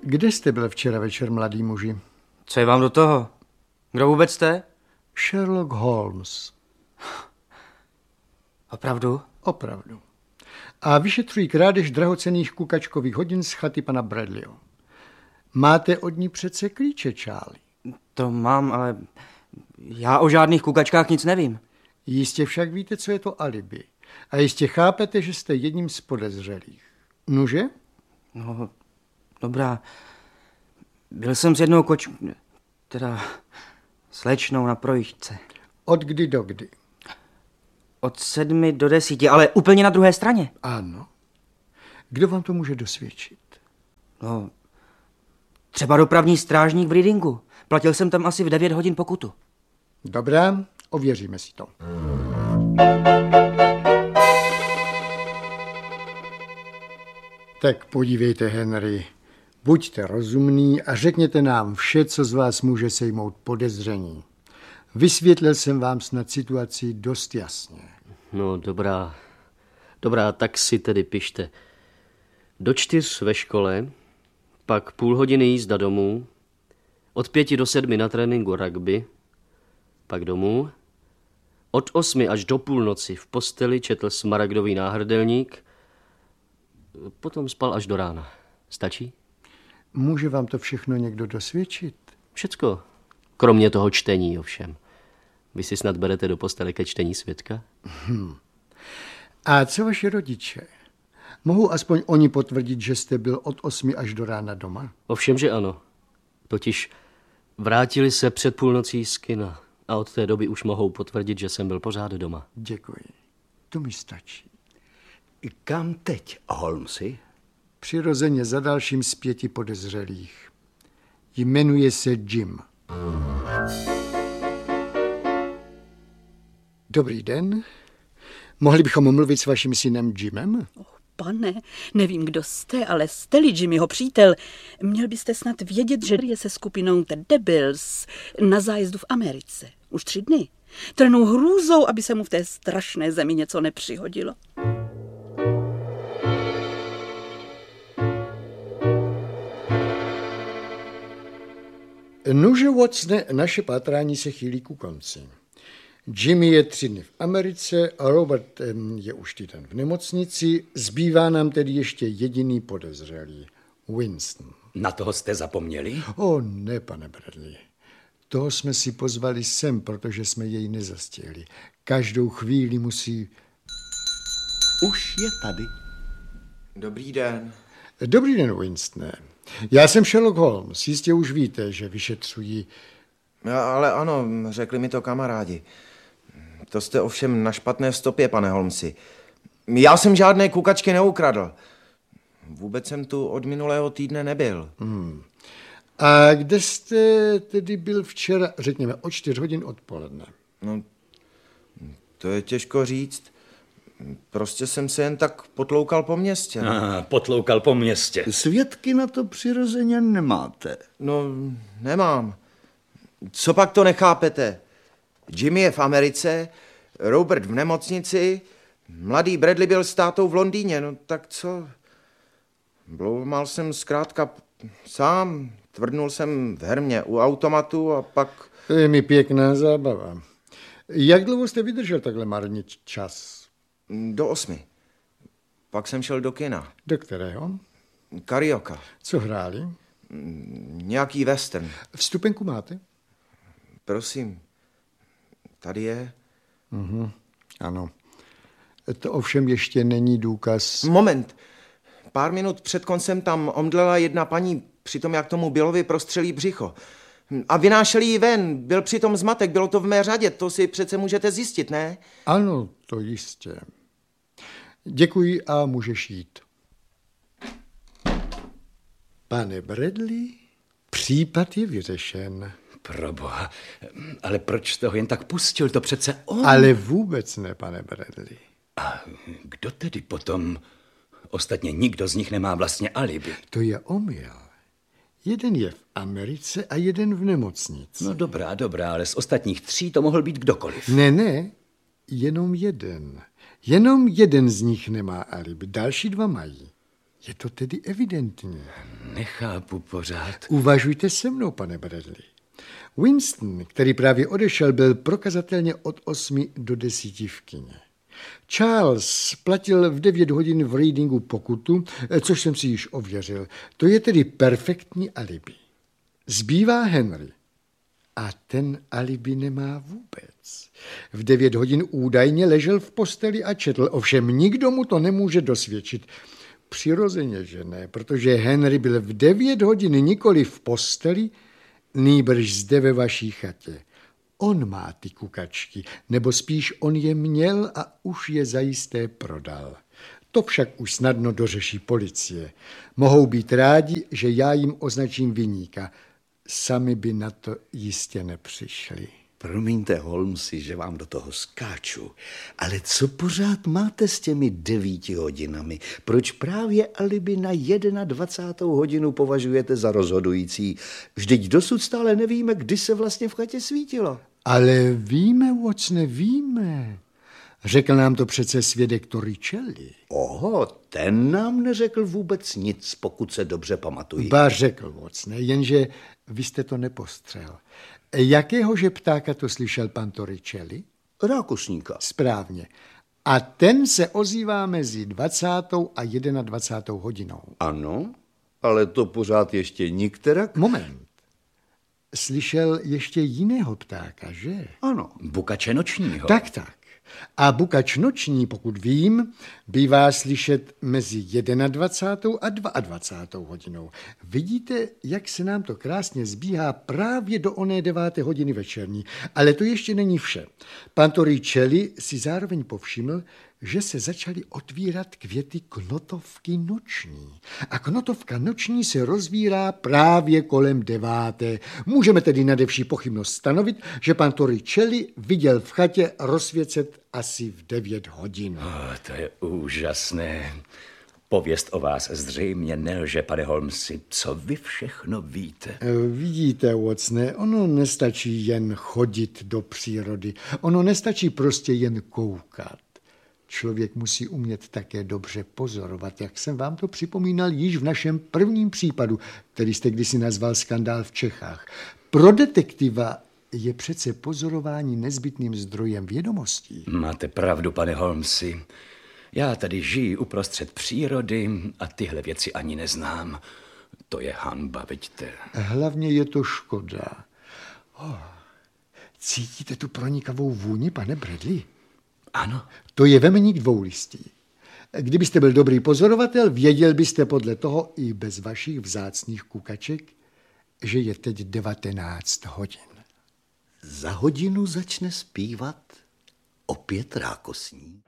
Kde jste byl včera večer, mladý muži? Co je vám do toho? Kdo vůbec jste? Sherlock Holmes. Opravdu? Opravdu. A vyšetřují krádež drahocenných kukačkových hodin z chaty pana Bradleyho. Máte od ní přece klíče, Charlie. To mám, ale já o žádných kukačkách nic nevím. Jistě však víte, co je to alibi. A jistě chápete, že jste jedním z podezřelých. Nuže? No, dobrá. Byl jsem s jednou slečnou na projížďce. Od kdy do kdy? Od 7 do 10, ale úplně na druhé straně. Ano. Kdo vám to může dosvědčit? No, třeba dopravní strážník v Readingu. Platil jsem tam asi v 9 hodin pokutu. Dobrá, ověříme si to. Tak podívejte, Henry. Buďte rozumný a řekněte nám vše, co z vás může sejmout podezření. Vysvětlil jsem vám snad situaci dost jasně. No, dobrá, tak si tedy pište. Do 4 ve škole, pak půl hodiny jízda domů, od 5 do 7 na tréninku rugby, pak domů, od 8 až do půlnoci v posteli četl Smaragdový náhrdelník, potom spal až do rána. Stačí? Může vám to všechno někdo dosvědčit? Všecko. Kromě toho čtení, ovšem. Vy si snad berete do postele ke čtení svědka? A co vaši rodiče? Mohou aspoň oni potvrdit, že jste byl od 8 až do rána doma? Ovšem, že ano. Totiž vrátili se před půlnocí z kina a od té doby už mohou potvrdit, že jsem byl pořád doma. Děkuji. To mi stačí. Kam teď, Holmesy? Přirozeně za dalším z 5 podezřelých. Jmenuje se Jim. Dobrý den. Mohli bychom mluvit s vaším synem Jimem? Pane, nevím, kdo jste, ale jste-li Jimmyho přítel, měl byste snad vědět, že je se skupinou The Devils na zájezdu v Americe. Už 3 dny. Trnou hrůzou, aby se mu v té strašné zemi něco nepřihodilo. Nuže, Watsone, naše pátrání se chýlí ku konci. Jimmy je 3 dny v Americe a Robert je už týden v nemocnici. Zbývá nám tedy ještě jediný podezřelý. Winston. Na toho jste zapomněli? Ne, pane Bradley. Toho jsme si pozvali sem, protože jsme jej nezastihli. Každou chvíli musí... Už je tady. Dobrý den. Dobrý den, Winstone. Já jsem Sherlock Holmes. Jistě už víte, že vyšetřují... Ale ano, řekli mi to kamarádi. To jste ovšem na špatné stopě, pane Holmesi. Já jsem žádné kukačky neukradl. Vůbec jsem tu od minulého týdne nebyl. A kde jste tedy byl včera, řekněme, od 4 hodin odpoledne? No, to je těžko říct. Prostě jsem se jen tak potloukal po městě. Potloukal po městě. Svědky na to přirozeně nemáte. No, nemám. Co pak to nechápete? Jimmy je v Americe, Robert v nemocnici, mladý Bradley byl s tátou v Londýně, no tak co? Bloumal jsem zkrátka sám, tvrdnul jsem v hermě u automatu a pak... To je mi pěkná zábava. Jak dlouho jste vydržel takhle marnit čas? Do 8. Pak jsem šel do kina. Do kterého? Karioka. Co hráli? Nějaký western. Vstupenku máte? Prosím, tady je. Ano. To ovšem ještě není důkaz. Moment. Pár minut před koncem tam omdlela jedna paní, přitom jak tomu Billovi prostřelí břicho. A vynášeli ji ven, byl přitom zmatek, bylo to v mé řadě, to si přece můžete zjistit, ne? Ano, to jistě. Děkuji a můžeš jít. Pane Bradley, případ je vyřešen. Proboha, ale proč jste ho jen tak pustil, to přece on... Ale vůbec ne, pane Bradley. A kdo tedy potom? Ostatně nikdo z nich nemá vlastně alibi. To je omyl. Jeden je v Americe a jeden v nemocnici. No dobrá, ale z ostatních 3 to mohl být kdokoliv. Ne, jenom jeden. Jenom jeden z nich nemá alibi, další 2 mají. Je to tedy evidentní. Nechápu pořád. Uvažujte se mnou, pane Bradley. Winston, který právě odešel, byl prokazatelně od 8 do 10 v kině. Charles platil v 9 hodin v Readingu pokutu, což jsem si již ověřil. To je tedy perfektní alibi. Zbývá Henry. A ten alibi nemá vůbec. V 9 hodin údajně ležel v posteli a četl, ovšem nikdo mu to nemůže dosvědčit. Přirozeně, že ne, protože Henry byl v 9 hodin nikoli v posteli, nýbrž zde ve vaší chatě. On má ty kukačky, nebo spíš on je měl a už je zajisté prodal. To však už snadno dořeší policie. Mohou být rádi, že já jim označím viníka. Sami by na to jistě nepřišli. Promiňte, Holmesi, že vám do toho skáču, ale co pořád máte s těmi 9 hodinami? Proč právě alibi na 21. hodinu považujete za rozhodující? Vždyť dosud stále nevíme, kdy se vlastně v chatě svítilo. Ale víme, Watsone, víme. Řekl nám to přece svědek Torricelli. Oho, ten nám neřekl vůbec nic, pokud se dobře pamatuji. Ba řekl, Watsone, jenže vy jste to nepostřel. Jakéhože ptáka to slyšel pan Torricelli? Rákosníka. Správně. A ten se ozývá mezi 20. a 21. hodinou. Ano, ale to pořád ještě nikterak. Moment. Slyšel ještě jiného ptáka, že? Ano. Bukače nočního. Tak. A bukač noční, pokud vím, bývá slyšet mezi 21. a 22. hodinou. Vidíte, jak se nám to krásně zbíhá právě do oné 9. hodiny večerní. Ale to ještě není vše. Pan Torricelli si zároveň povšiml, že se začaly otvírat květy knotovky noční. A knotovka noční se rozvírá právě kolem 9. Můžeme tedy nade vší pochybnost stanovit, že pan Torricelli viděl v chatě rozsvěcet asi v 9 hodin. To je úžasné. Pověst o vás zřejmě nelže, pane Holmesi. Co vy všechno víte? Vidíte, Watsone, ono nestačí jen chodit do přírody. Ono nestačí prostě jen koukat. Člověk musí umět také dobře pozorovat, jak jsem vám to připomínal již v našem prvním případu, který jste kdysi nazval skandál v Čechách. Pro detektiva je přece pozorování nezbytným zdrojem vědomostí. Máte pravdu, pane Holmesi. Já tady žiji uprostřed přírody a tyhle věci ani neznám. To je hanba, vidíte. Hlavně je to škoda. Cítíte tu pronikavou vůni, pane Bradley? Ano. To je vemeník dvoulistý. Kdybyste byl dobrý pozorovatel, věděl byste podle toho i bez vašich vzácných kukaček, že je teď 19 hodin. Za hodinu začne zpívat opět rákosník.